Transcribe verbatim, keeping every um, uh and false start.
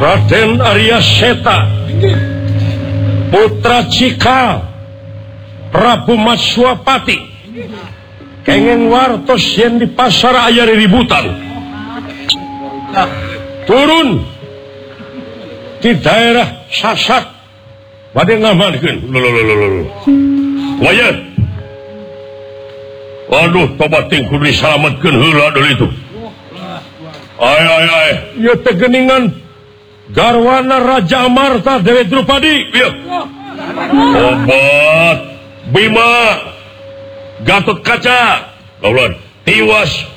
Raden Arya Seta putra Cikal Prabu Maswapati kenging wartos yen di pasar aya ributan turun di daerah Sasak bade ngamankeun wayah waduh tobat ting kudu disalametkeun heula deui itu ay ay ay ieu teh geuningan garwana Raja Amarta Dewi Drupadi ya obat Bima Gatot Kaca lawan tiwas